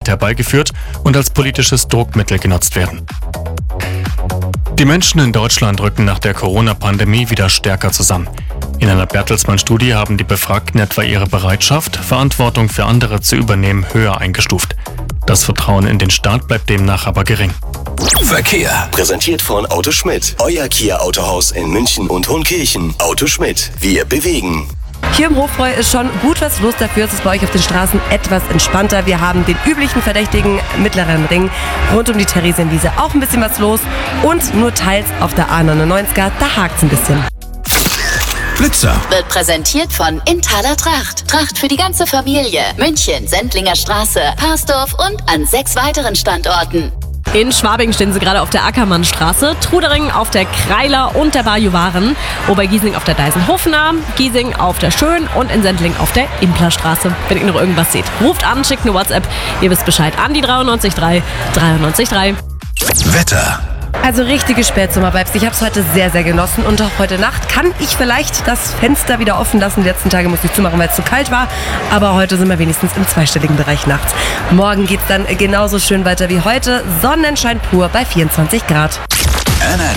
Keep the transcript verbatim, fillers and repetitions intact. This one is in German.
Gewalt herbeigeführt und als politisches Druckmittel genutzt werden. Die Menschen in Deutschland rücken nach der Corona-Pandemie wieder stärker zusammen. In einer Bertelsmann-Studie haben die Befragten etwa ihre Bereitschaft, Verantwortung für andere zu übernehmen, höher eingestuft. Das Vertrauen in den Staat bleibt demnach aber gering. Verkehr. Präsentiert von Auto Schmidt. Euer Kia Autohaus in München und Hohenkirchen. Auto Schmidt. Wir bewegen. Hier im Hofbräu ist schon gut was los, dafür ist es bei euch auf den Straßen etwas entspannter. Wir haben den üblichen verdächtigen mittleren Ring rund um die Theresienwiese auch ein bisschen was los und nur teils auf der A neunundneunziger, da hakt's ein bisschen. Blitzer. Wird präsentiert von Inthaler Tracht. Tracht für die ganze Familie. München, Sendlinger Straße, Parsdorf und an sechs weiteren Standorten. In Schwabing stehen sie gerade auf der Ackermannstraße, Trudering auf der Kreiler und der Bajuwaren, Obergiesing auf der Deisenhofener, Giesing auf der Schön und in Sendling auf der Implerstraße. Wenn ihr noch irgendwas seht, ruft an, schickt eine WhatsApp, ihr wisst Bescheid an die dreiundneunzig drei dreiundneunzig drei. Wetter. Also richtige Spätsommer-Vibes. Ich habe es heute sehr, sehr genossen und auch heute Nacht kann ich vielleicht das Fenster wieder offen lassen. Die letzten Tage musste ich zumachen, weil es zu kalt war. Aber heute sind wir wenigstens im zweistelligen Bereich nachts. Morgen geht's dann genauso schön weiter wie heute. Sonnenschein pur bei vierundzwanzig Grad. Energy.